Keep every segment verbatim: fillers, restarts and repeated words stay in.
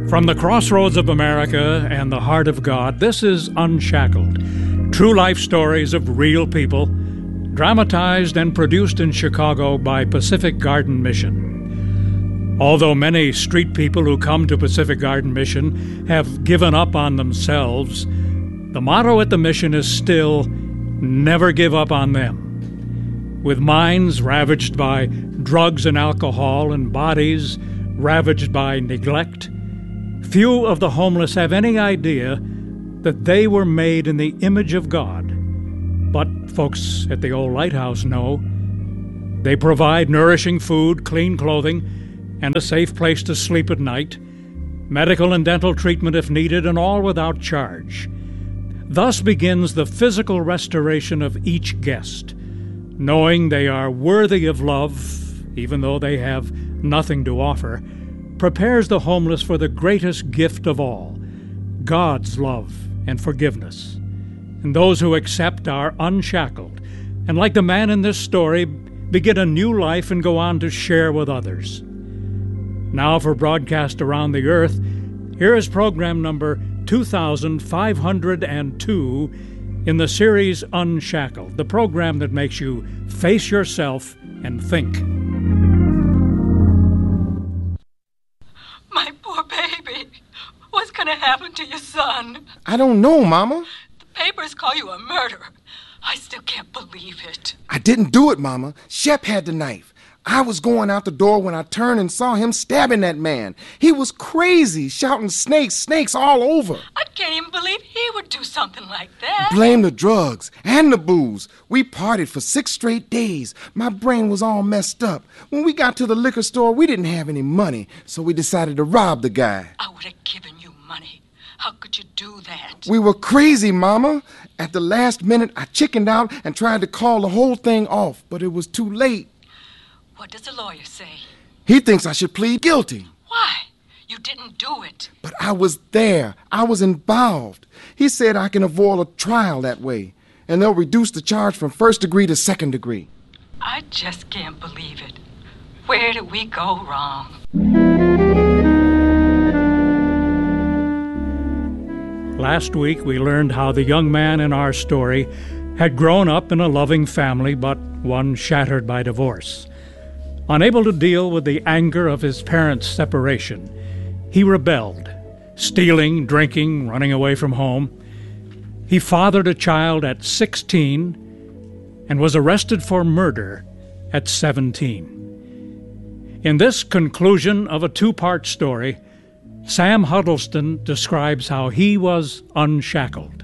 From the crossroads of America and the heart of God, this is Unshackled. True life stories of real people, dramatized and produced in Chicago by Pacific Garden Mission. Although many street people who come to Pacific Garden Mission have given up on themselves, the motto at the mission is still, never give up on them. With minds ravaged by drugs and alcohol and bodies ravaged by neglect, few of the homeless have any idea that they were made in the image of God. But folks at the old lighthouse know. They provide nourishing food, clean clothing, and a safe place to sleep at night, medical and dental treatment if needed, and all without charge. Thus begins the physical restoration of each guest, knowing they are worthy of love, even though they have nothing to offer, prepares the homeless for the greatest gift of all, God's love and forgiveness. And those who accept are unshackled, and like the man in this story, begin a new life and go on to share with others. Now for broadcast around the earth, here is program number two thousand five hundred two in the series Unshackled, the program that makes you face yourself and think. My poor baby. What's going to happen to your son? I don't know, Mama. The papers call you a murderer. I still can't believe it. I didn't do it, Mama. Shep had the knife. I was going out the door when I turned and saw him stabbing that man. He was crazy, shouting snakes, snakes all over. I can't even believe he would do something like that. Blame the drugs and the booze. We partied for six straight days. My brain was all messed up. When we got to the liquor store, we didn't have any money, so we decided to rob the guy. I would have given you money. How could you do that? We were crazy, Mama. At the last minute, I chickened out and tried to call the whole thing off, but it was too late. What does the lawyer say? He thinks I should plead guilty. Why? You didn't do it. But I was there. I was involved. He said I can avoid a trial that way, and they'll reduce the charge from first degree to second degree. I just can't believe it. Where did we go wrong? Last week we learned how the young man in our story had grown up in a loving family, but one shattered by divorce. Unable to deal with the anger of his parents' separation, he rebelled, stealing, drinking, running away from home. He fathered a child at sixteen and was arrested for murder at seventeen. In this conclusion of a two-part story, Sam Huddleston describes how he was unshackled.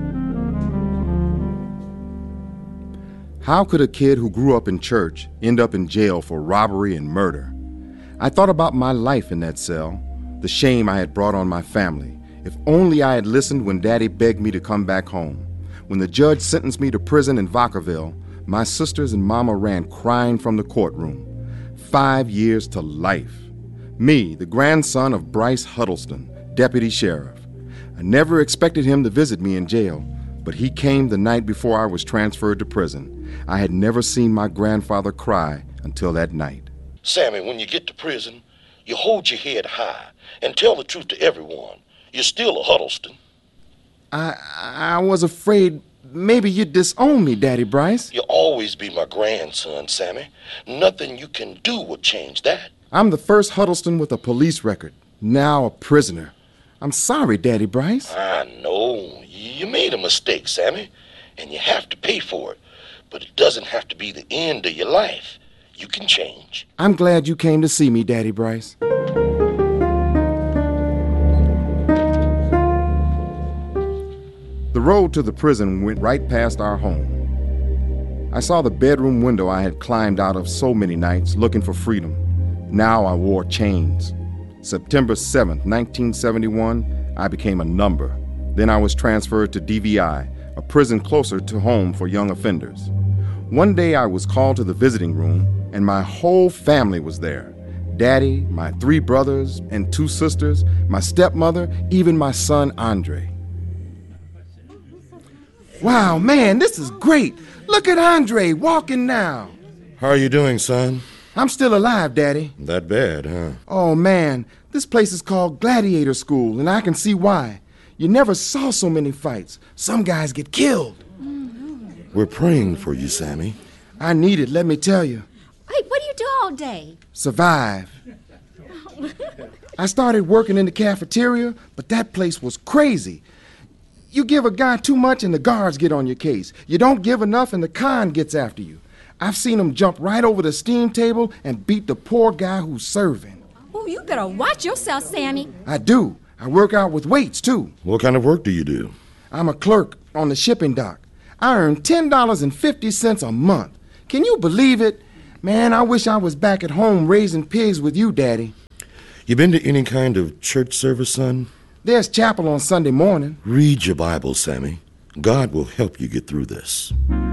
How could a kid who grew up in church end up in jail for robbery and murder? I thought about my life in that cell, the shame I had brought on my family. If only I had listened when Daddy begged me to come back home. When the judge sentenced me to prison in Vacaville, my sisters and Mama ran crying from the courtroom. Five years to life. Me, the grandson of Bryce Huddleston, deputy sheriff. I never expected him to visit me in jail, but he came the night before I was transferred to prison. I had never seen my grandfather cry until that night. Sammy, when you get to prison, you hold your head high and tell the truth to everyone. You're still a Huddleston. I I was afraid maybe you'd disown me, Daddy Bryce. You'll always be my grandson, Sammy. Nothing you can do will change that. I'm the first Huddleston with a police record, now a prisoner. I'm sorry, Daddy Bryce. I know. You made a mistake, Sammy, and you have to pay for it. But it doesn't have to be the end of your life. You can change. I'm glad you came to see me, Daddy Bryce. The road to the prison went right past our home. I saw the bedroom window I had climbed out of so many nights looking for freedom. Now I wore chains. September seventh, nineteen seventy-one, I became a number. Then I was transferred to D V I, a prison closer to home for young offenders. One day I was called to the visiting room, and my whole family was there. Daddy, my three brothers and two sisters, my stepmother, even my son Andre. Wow, man, this is great. Look at Andre walking now. How are you doing, son? I'm still alive, Daddy. That bad, huh? Oh, man, this place is called Gladiator School, and I can see why. You never saw so many fights. Some guys get killed. We're praying for you, Sammy. I need it, let me tell you. Hey, what do you do all day? Survive. I started working in the cafeteria, but that place was crazy. You give a guy too much and the guards get on your case. You don't give enough and the con gets after you. I've seen him jump right over the steam table and beat the poor guy who's serving. Oh, you better watch yourself, Sammy. I do. I work out with weights, too. What kind of work do you do? I'm a clerk on the shipping dock. I earn ten dollars and fifty cents a month. Can you believe it? Man, I wish I was back at home raising pigs with you, Daddy. You been to any kind of church service, son? There's chapel on Sunday morning. Read your Bible, Sammy. God will help you get through this.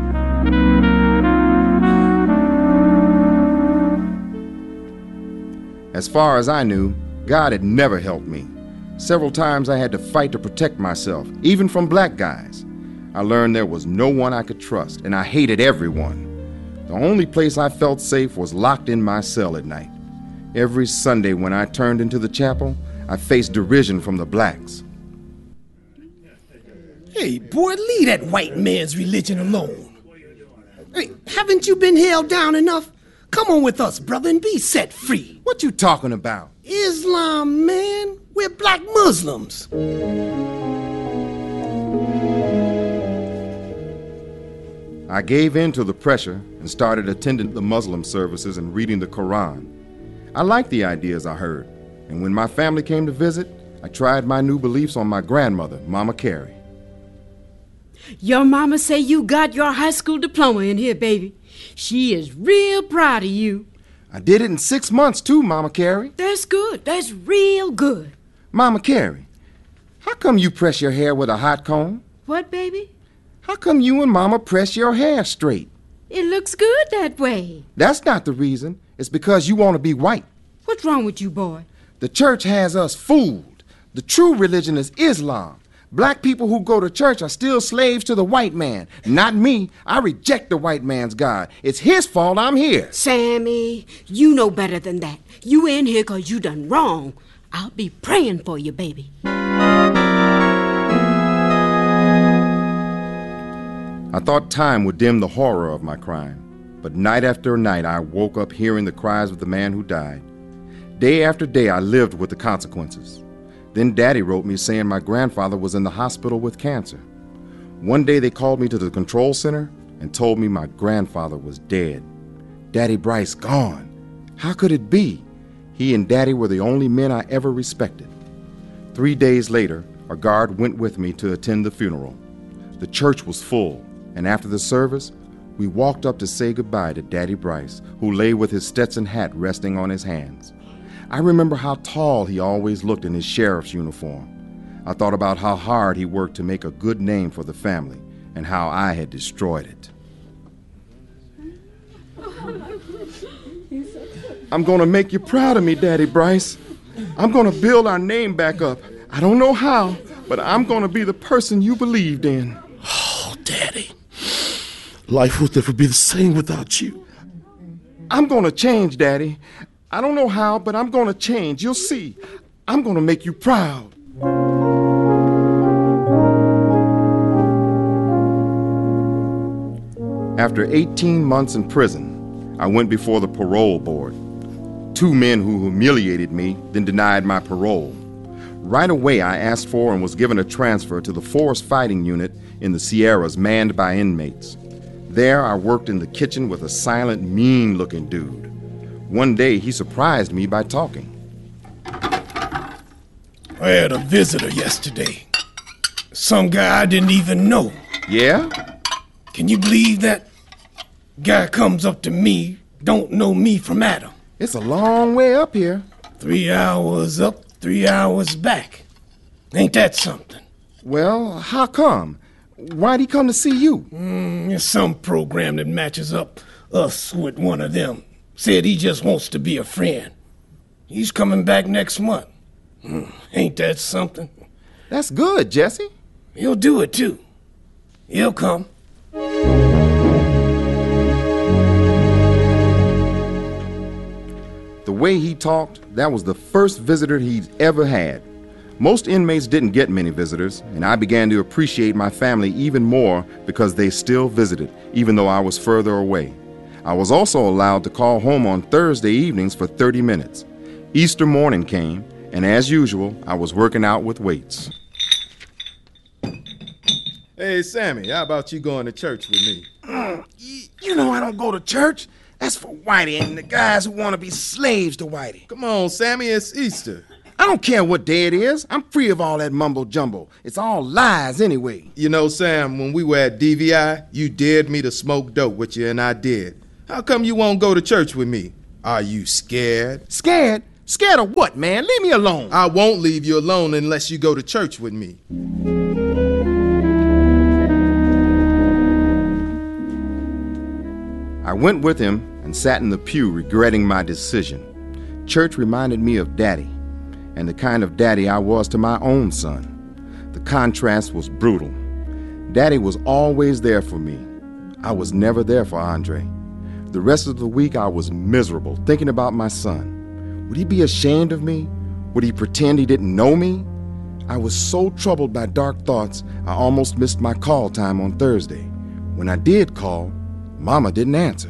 As far as I knew, God had never helped me. Several times I had to fight to protect myself, even from black guys. I learned there was no one I could trust, and I hated everyone. The only place I felt safe was locked in my cell at night. Every Sunday when I turned into the chapel, I faced derision from the blacks. Hey, boy, leave that white man's religion alone. Hey, haven't you been held down enough? Come on with us, brother, and be set free. What you talking about? Islam, man. We're black Muslims. I gave in to the pressure and started attending the Muslim services and reading the Quran. I liked the ideas I heard, and when my family came to visit, I tried my new beliefs on my grandmother, Mama Carey. Your mama say you got your high school diploma in here, baby. She is real proud of you. I did it in six months, too, Mama Carey. That's good. That's real good. Mama Carey, how come you press your hair with a hot comb? What, baby? How come you and Mama press your hair straight? It looks good that way. That's not the reason. It's because you want to be white. What's wrong with you, boy? The church has us fooled. The true religion is Islam. Black people who go to church are still slaves to the white man. Not me. I reject the white man's God. It's his fault I'm here. Sammy, you know better than that. You in here 'cause you done wrong. I'll be praying for you, baby. I thought time would dim the horror of my crime. But night after night, I woke up hearing the cries of the man who died. Day after day, I lived with the consequences. Then Daddy wrote me saying my grandfather was in the hospital with cancer. One day they called me to the control center and told me my grandfather was dead. Daddy Bryce gone. How could it be? He and Daddy were the only men I ever respected. Three days later, a guard went with me to attend the funeral. The church was full, and after the service, we walked up to say goodbye to Daddy Bryce, who lay with his Stetson hat resting on his hands. I remember how tall he always looked in his sheriff's uniform. I thought about how hard he worked to make a good name for the family and how I had destroyed it. I'm going to make you proud of me, Daddy Bryce. I'm going to build our name back up. I don't know how, but I'm going to be the person you believed in. Oh, Daddy. Life will never be the same without you. I'm going to change, Daddy. I don't know how, but I'm going to change. You'll see. I'm going to make you proud. After eighteen months in prison, I went before the parole board. Two men who humiliated me, then denied my parole. Right away, I asked for and was given a transfer to the Forest Fighting Unit in the Sierras manned by inmates. There, I worked in the kitchen with a silent, mean-looking dude. One day, he surprised me by talking. I had a visitor yesterday. Some guy I didn't even know. Yeah? Can you believe that? Guy comes up to me, don't know me from Adam. It's a long way up here. Three hours up, three hours back. Ain't that something? Well, how come? Why'd he come to see you? Mm, it's some program that matches up us with one of them. Said he just wants to be a friend. He's coming back next month. Mm, ain't that something? That's good, Jesse. He'll do it, too. He'll come. The way he talked, that was the first visitor he'd ever had. Most inmates didn't get many visitors, and I began to appreciate my family even more because they still visited, even though I was further away. I was also allowed to call home on Thursday evenings for thirty minutes. Easter morning came, and as usual, I was working out with weights. Hey, Sammy, how about you going to church with me? Mm, y- you know I don't go to church. That's for Whitey and the guys who want to be slaves to Whitey. Come on, Sammy, it's Easter. I don't care what day it is. I'm free of all that mumbo-jumbo. It's all lies anyway. You know, Sam, when we were at D V I, you dared me to smoke dope with you, and I did. How come you won't go to church with me? Are you scared? Scared? Scared of what, man? Leave me alone. I won't leave you alone unless you go to church with me. I went with him and sat in the pew regretting my decision. Church reminded me of Daddy, and the kind of daddy I was to my own son. The contrast was brutal. Daddy was always there for me. I was never there for Andre. The rest of the week I was miserable, thinking about my son. Would he be ashamed of me? Would he pretend he didn't know me? I was so troubled by dark thoughts, I almost missed my call time on Thursday. When I did call, Mama didn't answer.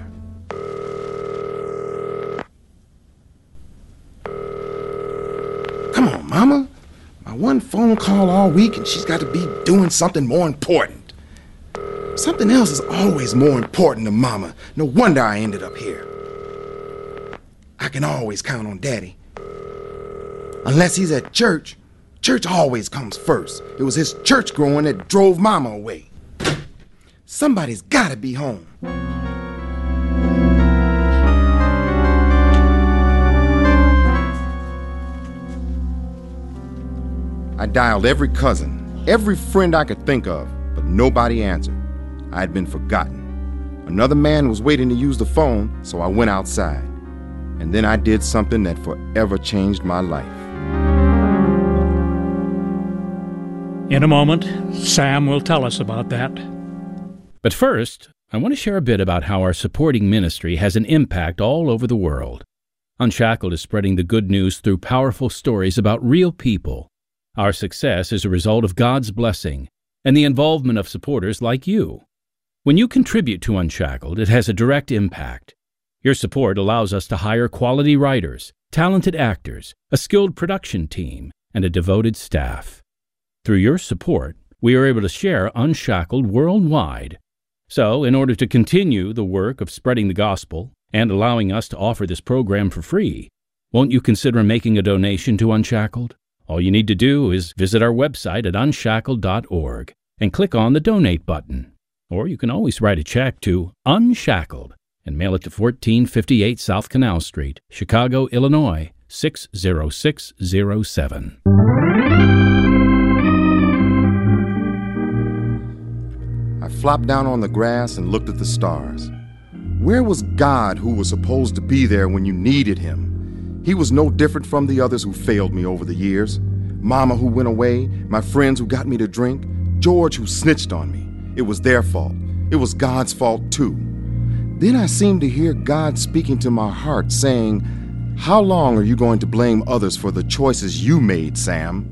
Come on, Mama. My one phone call all week and she's got to be doing something more important. Something else is always more important to Mama. No wonder I ended up here. I can always count on Daddy. Unless he's at church, church always comes first. It was his church growing that drove Mama away. Somebody's got to be home. I dialed every cousin, every friend I could think of, but nobody answered. I had been forgotten. Another man was waiting to use the phone, so I went outside. And then I did something that forever changed my life. In a moment, Sam will tell us about that. But first, I want to share a bit about how our supporting ministry has an impact all over the world. Unshackled is spreading the good news through powerful stories about real people. Our success is a result of God's blessing and the involvement of supporters like you. When you contribute to Unshackled, it has a direct impact. Your support allows us to hire quality writers, talented actors, a skilled production team, and a devoted staff. Through your support, we are able to share Unshackled worldwide. So, in order to continue the work of spreading the gospel and allowing us to offer this program for free, won't you consider making a donation to Unshackled? All you need to do is visit our website at unshackled dot org and click on the Donate button. Or you can always write a check to Unshackled and mail it to fourteen fifty-eight South Canal Street, Chicago, Illinois, six zero six zero seven. I flopped down on the grass and looked at the stars. Where was God who was supposed to be there when you needed him? He was no different from the others who failed me over the years. Mama who went away, my friends who got me to drink, George who snitched on me. It was their fault. It was God's fault too. Then I seemed to hear God speaking to my heart saying, "How long are you going to blame others for the choices you made, Sam?"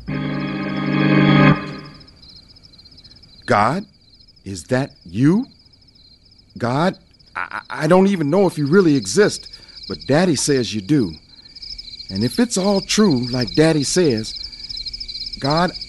God? Is that you? God, I, I don't even know if you really exist, but Daddy says you do. And if it's all true, like Daddy says, God,